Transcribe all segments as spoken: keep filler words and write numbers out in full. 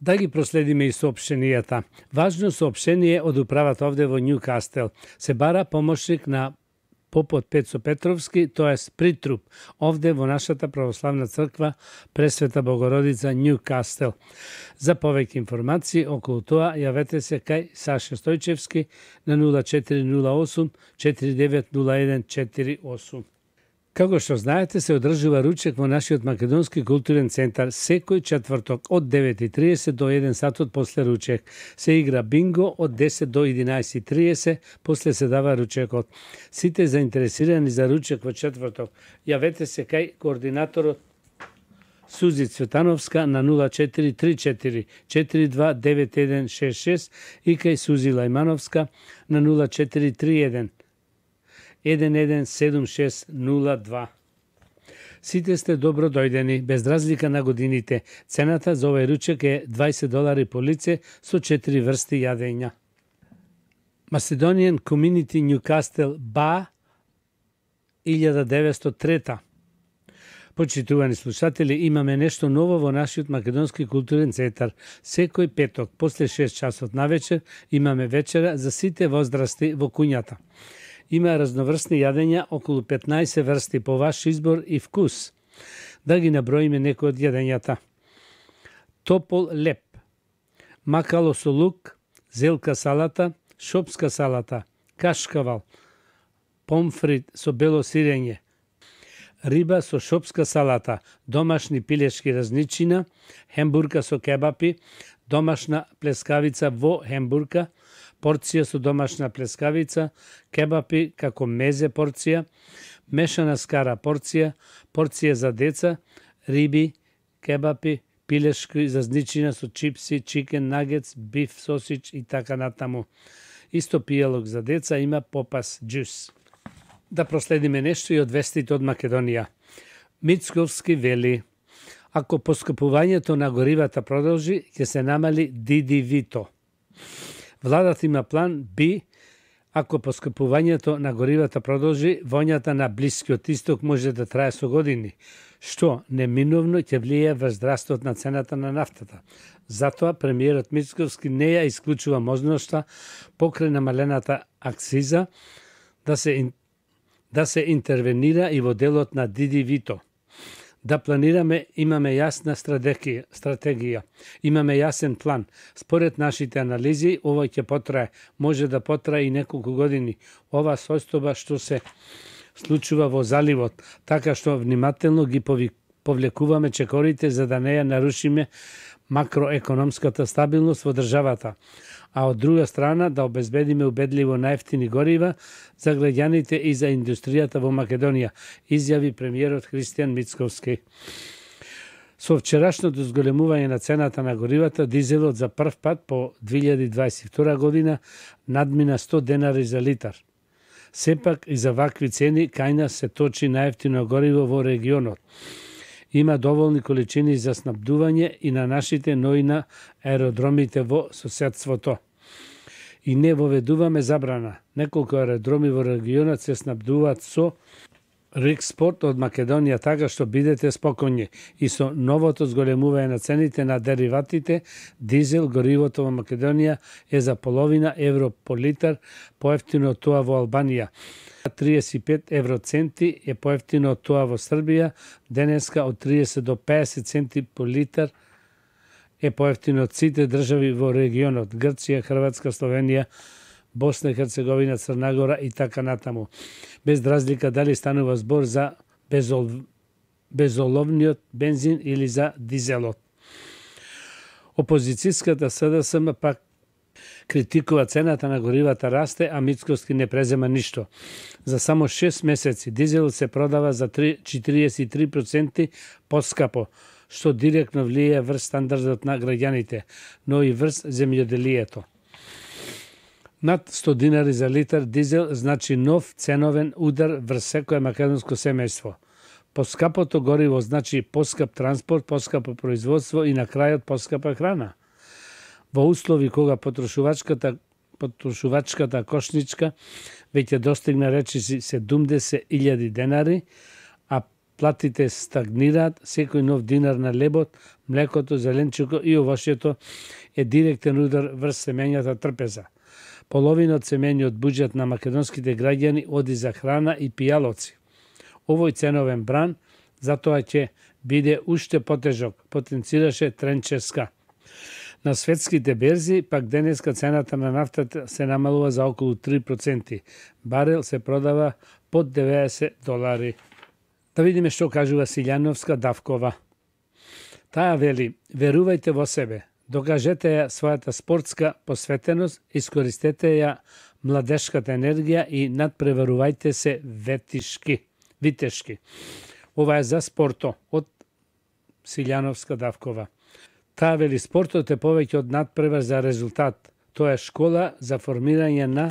Да ги проследиме и соопштенијата. Важно соопштение од управата овде во Њукастел. Се бара помошник на попот Пецо Петровски, тоест притруп, овде во нашата православна црква Пресвета Богородица Њукастел. За повеќе информации околу тоа јавете се кај Саша Стојчевски на нула четири нула осум четири девет нула еден четири осум. Како што знаете, се одржува ручек во нашиот македонски културен центар секој четврток од девет и триесет до еден сатот после ручек. Се игра бинго од десет до единаесет и триесет, после се дава ручекот. Сите заинтересирани за ручек во четврток, јавете се кај координаторот Сузи Цветановска на нула четири три четири четири два девет еден шест шест и кај Сузи Лајмановска на нула четири три еден еден еден седум шест нула два. Сите сте добро дојдени, без разлика на годините. Цената за овој ручек е дваесет долари по лице со четири врсти јадења. Macedonian Community Newcastle Ба илјада деветстотини и трета. Почитувани слушатели, имаме нешто ново во нашиот македонски културен центар. Секој петок, после шест часот навечер, имаме вечера за сите возрасти во куњата. Има разноврсни јадења, околу петнаесет врсти по ваш избор и вкус. Да ги наброиме некои од јадењата. Топол леп, макало со лук, зелка салата, шопска салата, кашкавал, помфрит со бело сирење, риба со шопска салата, домашни пилешки разничина, хембурка со кебапи, домашна плескавица во хембурка, порција со домашна плескавица, кебапи како мезе порција, мешана скара порција, порција за деца, риби, кебапи, пилешки зазничина со чипси, чикен нагетс, биф сосич и така натаму. Исто пијалок за деца има попас джус. Да проследиме нешто и од вестите од Македонија. Мицковски вели: ако поскапувањето на горивата продолжи, ќе се намали Ди Ди Ви-то. Владата има план Б, ако поскапувањето на горивата продолжи, воњата на Блискиот Исток може да трае со години, што неминовно ќе влијае врз растот на цената на нафтата. Затоа премиерот Мицковски не ја исклучува можноста покрај намалената акциза да се да се интервенира и во делот на Ди Ди Ви-то. Да планираме, имаме јасна стратегија, стратегија, имаме јасен план. Според нашите анализи, ова ќе потрае, може да потрае и неколку години. Ова состојба што се случува во заливот, така што внимателно ги повлекуваме чекорите за да не ја нарушиме макроекономската стабилност во државата, а од друга страна да обезбедиме убедливо најефтини горива за граѓаните и за индустријата во Македонија, изјави премиерот Христијан Мицковски. Со вчерашното зголемување на цената на горивата, дизелот за прв пат по две илјади дваесет и втора година надмина сто денари за литар. Сепак и за вакви цени кај нас се точи најефтино гориво во регионот. Има доволни количини за снабдување и на нашите, но и на аеродромите во соседството. И не воведуваме забрана. Неколку аеродроми во регионот се снабдуваат со Рикспорт од Македонија, така што бидете спокојни. И со новото зголемување на цените на дериватите, дизел, горивото во Македонија е за половина евро по литар, поевтино од тоа во Албанија. триесет и пет евроценти е поевтино од тоа во Србија, денеска од триесет до пеесет центи по литар е поевтино од сите држави во регионот, Грција, Хрватска, Словенија, Босна и Херцеговина, Црна Гора и така натаму. Без разлика дали станува збор за безол... безоловниот бензин или за дизелот. Опозицијската С Д С М пак критикува цената на горивата расте, а Мицковски не презема ништо. За само шест месеци дизелот се продава за четириесет и три проценти поскапо, што директно влијае врз стандардот на граѓаните, но и врз земјоделието. Над сто динари за литар дизел значи нов ценовен удар врз секое македонско семејство. Поскапото гориво значи поскап транспорт, поскапо производство и на крајот поскапа храна. Во услови кога потрошувачката потрошувачката кошничка веќе достигна речиси седумдесет илјади денари, а платите стагнираат, секој нов динар на лебот, млекото, зеленчуко и овошјето е директен удар врз семењата трпеза. Половина од семењиот буџет на македонските граѓани оди за храна и пијалоци. Овој ценовен бран затоа ќе биде уште потежок, потенцираше Тренческа. На светските берзи, пак денеска цената на нафтата се намалува за околу три проценти. Барел се продава под деветдесет долари. Да видиме што кажува Силјановска Давкова. Таа вели, верувајте во себе, докажете ја својата спортска посветеност, искористете ја младешката енергија и надпреварувајте се ветишки, витешки. Ова е за спорто од Силјановска Давкова. Таа вели, спортот е повеќе од надпревар за резултат. Тоа е школа за формирање на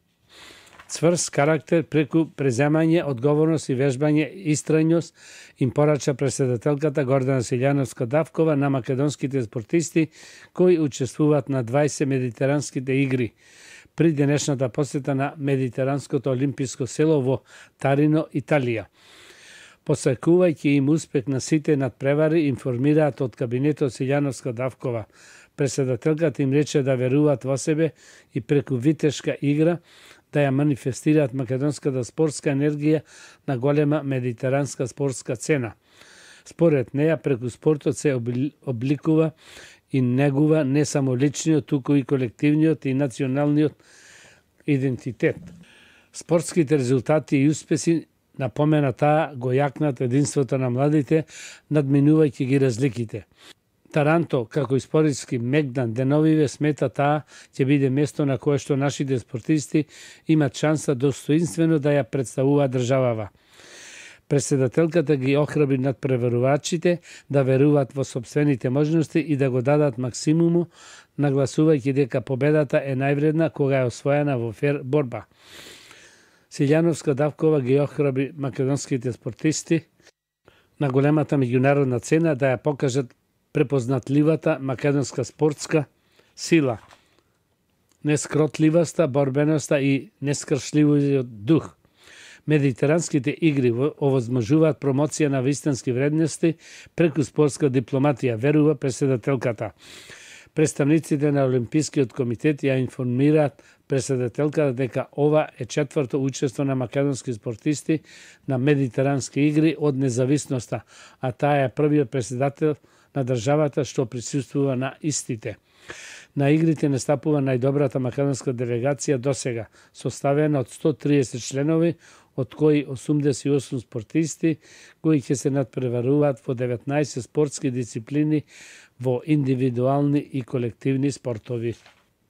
цврст карактер преку преземање, одговорност и вежбање, истрајност, им порача председателката Гордана Силјановска Давкова на македонските спортисти кои учествуваат на дваесет медитеранските игри при денешната посета на Медитеранското олимписко село во Тарино, Италија. Посакувајќи им успех на сите надпревари, информираат од кабинетот Силјановска Давкова. Председателката им рече да веруваат во себе и преку витешка игра да ја манифестираат македонската спортска енергија на голема медитеранска спортска цена. Според неја, преку спортот се обликува и негува не само личниот, туку и колективниот и националниот идентитет. Спортските резултати и успеси, напомена таа, го јакнат единството на младите, надминувајќи ги разликите. Таранто, како историски мегдан деновиве, смета таа ќе биде место на кое што нашите спортисти имат шанса достоинствено да ја представуваат државава. Председателката ги охрабри надпреварувачите да веруваат во сопствените можности и да го дадат максимуму, нагласувајќи дека победата е највредна кога е освоена во фер борба. Силјановска Давкова ги охрабри македонските спортисти на големата меѓународна цена да ја покажат препознатливата македонска спортска сила, нескротливоста, борбеноста и нескршливиот дух. Медитеранските игри овозможуваат промоција на вистински вредности преку спортска дипломатија, верува председателката. Представниците на Олимпискиот комитет ја информираат председателката дека ова е четврто учество на македонски спортисти на медитерански игри од независноста, а таа е првиот председател на државата што присуствува на истите. На игрите настапува најдобрата македонска делегација досега, составена од сто триесет членови, од кои осумдесет и осум спортисти, кои ќе се надпреваруваат во деветнаесет спортски дисциплини во индивидуални и колективни спортови.